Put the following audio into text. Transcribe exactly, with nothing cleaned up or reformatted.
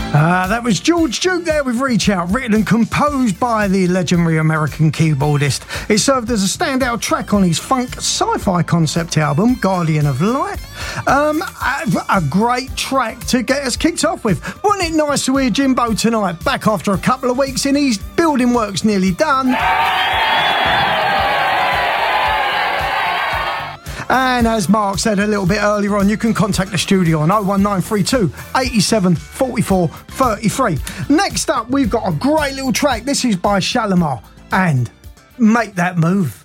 Uh, that was George Duke there with Reach Out, written and composed by the legendary American keyboardist. It served as a standout track on his funk sci-fi concept album, Guardian of Light. Um, a, a great track to get us kicked off with. Wasn't it nice to hear Jimbo tonight, back after a couple of weeks in his building works nearly done. And as Mark said a little bit earlier on, you can contact the studio on oh one nine three two, eight seven, four four three three. Next up, we've got a great little track. This is by Shalimar and Make That Move.